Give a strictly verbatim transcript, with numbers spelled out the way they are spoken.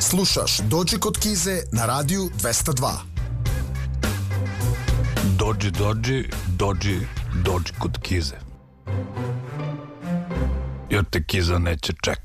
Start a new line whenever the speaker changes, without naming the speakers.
Slušaš Dođi kod Kize na radiju dvesta dva.
Dođi, dođi, dođi, dođi kod Kize. Jer te Kiza neće čekati.